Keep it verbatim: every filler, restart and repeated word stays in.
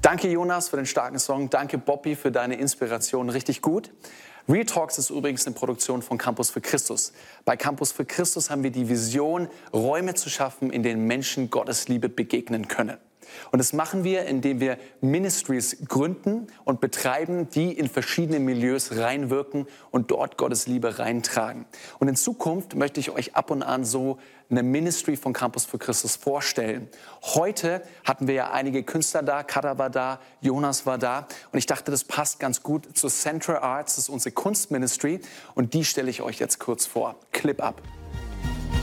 Danke Jonas für den starken Song, danke Bobby für deine Inspiration, richtig gut. Real Talks ist übrigens eine Produktion von Campus für Christus. Bei Campus für Christus haben wir die Vision, Räume zu schaffen, in denen Menschen Gottes Liebe begegnen können. Und das machen wir, indem wir Ministries gründen und betreiben, die in verschiedene Milieus reinwirken und dort Gottes Liebe reintragen. Und in Zukunft möchte ich euch ab und an so eine Ministry von Campus für Christus vorstellen. Heute hatten wir ja einige Künstler da, Kata war da, Jonas war da. Und ich dachte, das passt ganz gut zu Central Arts, das ist unsere Kunstministry. Und die stelle ich euch jetzt kurz vor. Clip ab.